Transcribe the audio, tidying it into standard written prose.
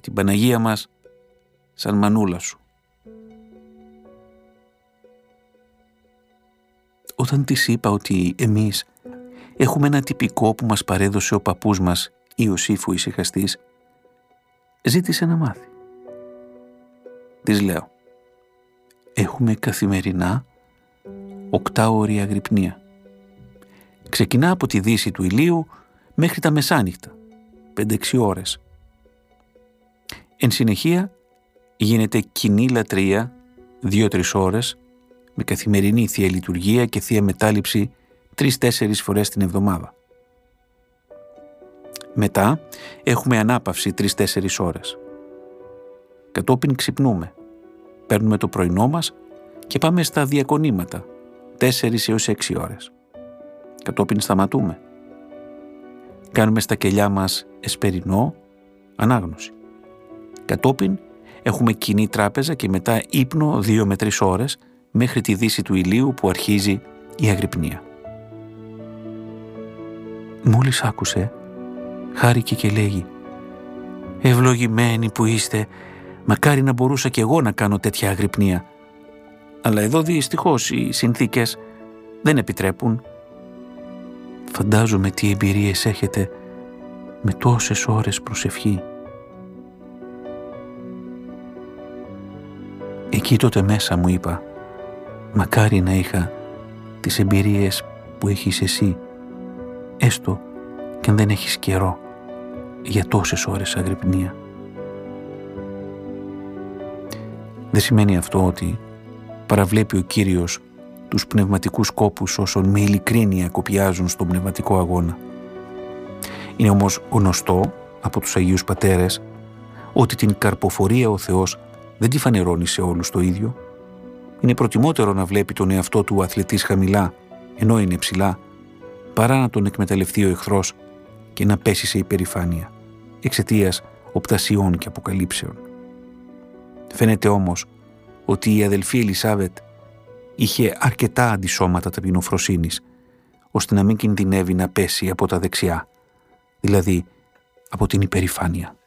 την Παναγία μας σαν μανούλα σου. Όταν της είπα ότι εμείς έχουμε ένα τυπικό που μας παρέδωσε ο παππούς μας Ιωσήφ ο Ησυχαστής, ζήτησε να μάθει. Της λέω, έχουμε καθημερινά 8ωρη αγρυπνία. Ξεκινά από τη δύση του ηλίου μέχρι τα μεσάνυχτα, 5-6 ώρες. Εν συνεχεία γίνεται κοινή λατρεία 2-3 ώρες με καθημερινή Θεία Λειτουργία και Θεία Μετάληψη 3-4 φορές την εβδομάδα. Μετά έχουμε ανάπαυση 3-4 ώρες. Κατόπιν ξυπνούμε, παίρνουμε το πρωινό μας και πάμε στα διακονήματα 4 έως 6 ώρες. Κατόπιν σταματούμε. Κάνουμε στα κελιά μας εσπερινό, ανάγνωση. Κατόπιν έχουμε κοινή τράπεζα και μετά ύπνο 2 με 3 ώρες μέχρι τη δύση του ηλίου που αρχίζει η αγρυπνία. Μόλις άκουσε, χάρηκε και λέγει, «Ευλογημένοι που είστε, μακάρι να μπορούσα κι εγώ να κάνω τέτοια αγρυπνία. Αλλά εδώ δυστυχώς οι συνθήκες δεν επιτρέπουν». Φαντάζομαι τι εμπειρίες έχετε με τόσες ώρες προσευχή. Εκεί τότε μέσα μου είπα, μακάρι να είχα τις εμπειρίες που έχεις εσύ, έστω και αν δεν έχεις καιρό για τόσες ώρες αγρυπνία. Δεν σημαίνει αυτό ότι παραβλέπει ο Κύριος τους πνευματικούς κόπους όσων με ειλικρίνεια κοπιάζουν στον πνευματικό αγώνα. Είναι όμως γνωστό από τους Αγίους Πατέρες ότι την καρποφορία ο Θεός δεν τη φανερώνει σε όλους το ίδιο. Είναι προτιμότερο να βλέπει τον εαυτό του αθλητής χαμηλά ενώ είναι ψηλά, παρά να τον εκμεταλλευτεί ο εχθρός και να πέσει σε υπερηφάνεια εξαιτίας οπτασιών και αποκαλύψεων. Φαίνεται όμως ότι η αδελφή Ελισάβετ είχε αρκετά αντισώματα ταπεινοφροσύνης ώστε να μην κινδυνεύει να πέσει από τα δεξιά, δηλαδή από την υπερηφάνεια.